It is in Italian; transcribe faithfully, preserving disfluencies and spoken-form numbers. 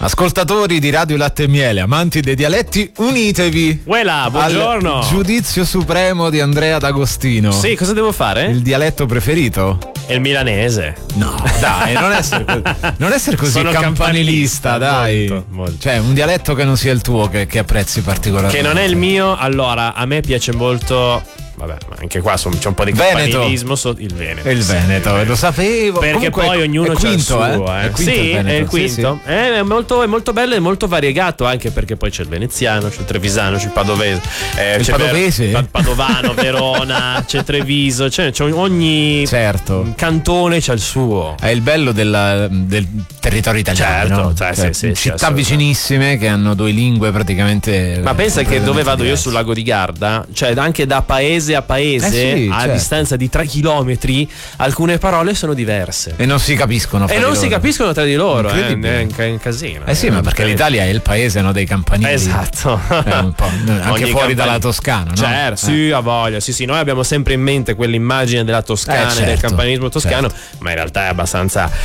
Ascoltatori di Radio Latte e Miele, amanti dei dialetti, unitevi. Uela, buongiorno. Al giudizio supremo di Andrea D'Agostino. Sì, cosa devo fare? Il dialetto preferito? È il milanese. No, dai, non essere, non essere così Sono campanilista, campanilista, dai. molto, molto. Cioè, un dialetto che non sia il tuo, che, che apprezzi particolarmente. Che non è il mio, allora, a me piace molto. Vabbè, ma anche qua c'è un po' di Veneto. campanilismo. So, il Veneto. Il sì, Veneto, il Veneto. lo sapevo. Perché Comunque poi è, ognuno è c'ha il quinto, suo. Eh? Eh. È quinto sì, il Veneto. è il Sì, quinto. sì. Eh, è, molto, è molto bello e molto variegato, anche perché poi c'è il veneziano, c'è il trevisano, c'è il padovese. Eh, Il c'è padovese? Ver- Padovano, Verona, c'è Treviso, c'è, c'è ogni Certo. cantone c'ha il suo. È il bello della, del territorio italiano. Certo, no? cioè, Cioè, sì, sì, città sì, vicinissime che hanno due lingue praticamente. Ma pensa che dove vado io diverse. sul lago di Garda, cioè anche da paese a paese, Eh sì, a certo. distanza di tre chilometri, alcune parole sono diverse. E non si capiscono fra E di non loro. si capiscono tra di loro, eh, Incredibile. è un, è un casino. Eh sì, ma perché l'Italia è il paese, no, dei campanili. Esatto. Eh, un po', anche Ogni fuori campani- dalla Toscana, no? Certo, Eh. sì, a voglia. Sì, sì, noi abbiamo sempre in mente quell'immagine della Toscana Eh, e del certo, campanilismo toscano, certo. ma in realtà è abbastanza